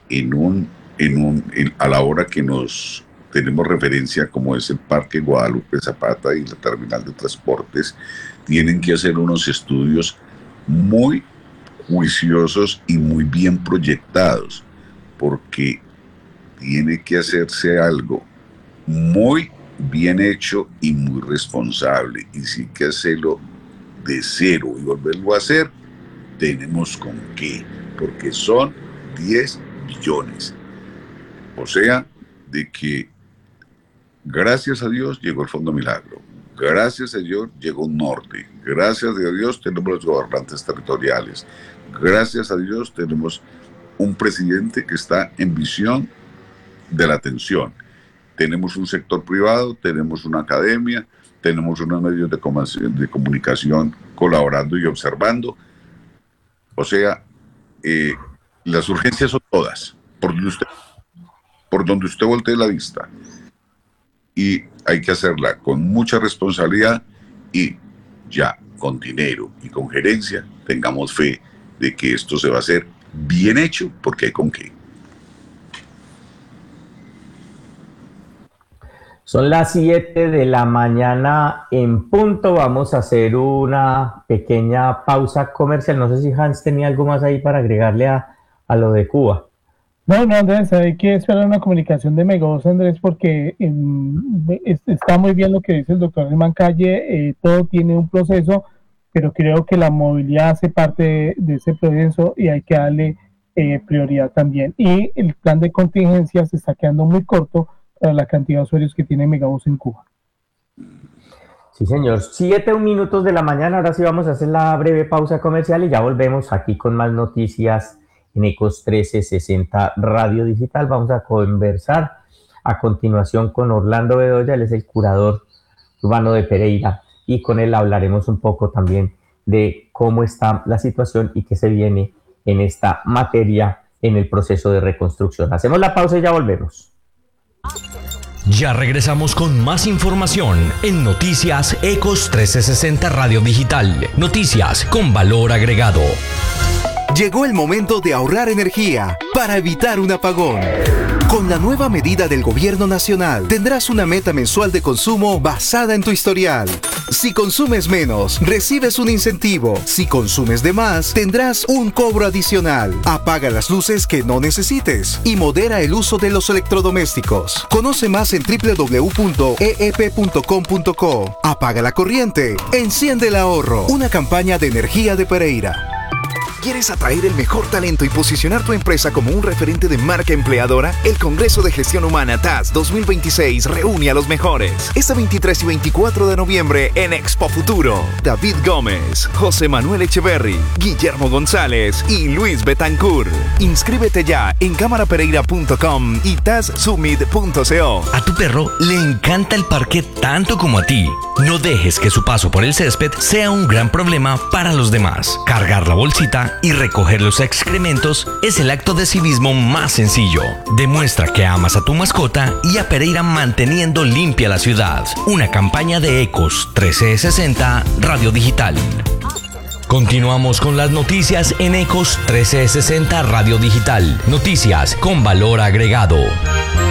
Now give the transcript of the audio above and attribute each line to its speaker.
Speaker 1: a la hora que nos tenemos referencia, como es el Parque Guadalupe Zapata y la terminal de transportes, tienen que hacer unos estudios muy juiciosos y muy bien proyectados, porque tiene que hacerse algo muy bien hecho y muy responsable, y si hay que hacerlo de cero y volverlo a hacer, tenemos con qué, porque son 10 billones. O sea, de que gracias a Dios llegó el Fondo Milagro, gracias a Dios llegó un norte, gracias a Dios tenemos los gobernantes territoriales, gracias a Dios tenemos un presidente que está en visión de la atención. Tenemos un sector privado, tenemos una academia, tenemos unos medios de comunicación colaborando y observando. O sea, las urgencias son todas, por donde usted voltee la vista. Y hay que hacerla con mucha responsabilidad y ya, con dinero y con gerencia, tengamos fe de que esto se va a hacer bien hecho, porque hay con qué.
Speaker 2: Son las 7 de la mañana en punto. Vamos a hacer una pequeña pausa comercial. No sé si Hans tenía algo más ahí para agregarle a lo de Cuba.
Speaker 3: No, Andrés, hay que esperar una comunicación de Megavoz, Andrés, porque está muy bien lo que dice el doctor Germán Calle. Todo tiene un proceso, pero creo que la movilidad hace parte de ese proceso y hay que darle prioridad también. Y el plan de contingencia se está quedando muy corto para la cantidad de usuarios que tiene Megavoz en Cuba.
Speaker 2: Sí, señor. 7 minutos de la mañana. Ahora sí vamos a hacer la breve pausa comercial y ya volvemos aquí con más noticias en Ecos 1360 Radio Digital. Vamos a conversar a continuación con Orlando Bedoya. Él es el curador urbano de Pereira y con él hablaremos un poco también de cómo está la situación y qué se viene en esta materia en el proceso de reconstrucción. Hacemos la pausa y ya volvemos.
Speaker 4: Ya regresamos con más información en Noticias Ecos 1360 Radio Digital. Noticias con valor agregado.
Speaker 5: Llegó el momento de ahorrar energía para evitar un apagón. Con la nueva medida del Gobierno Nacional, tendrás una meta mensual de consumo basada en tu historial. Si consumes menos, recibes un incentivo. Si consumes de más, tendrás un cobro adicional. Apaga las luces que no necesites y modera el uso de los electrodomésticos. Conoce más en www.eep.com.co. Apaga la corriente, enciende el ahorro. Una campaña de energía de Pereira. ¿Quieres atraer el mejor talento y posicionar tu empresa como un referente de marca empleadora? El Congreso de Gestión Humana TAS 2026 reúne a los mejores. Este 23 y 24 de noviembre en Expo Futuro. David Gómez, José Manuel Echeverry, Guillermo González y Luis Betancourt. Inscríbete ya en camarapereira.com y tassummit.co.
Speaker 4: A tu perro le encanta el parque tanto como a ti. No dejes que su paso por el césped sea un gran problema para los demás. Cargar la bolsita y recoger los excrementos es el acto de civismo más sencillo. Demuestra que amas a tu mascota y a Pereira manteniendo limpia la ciudad. Una campaña de Ecos 1360 Radio Digital. Continuamos con las noticias en Ecos 1360 Radio Digital. Noticias con valor agregado.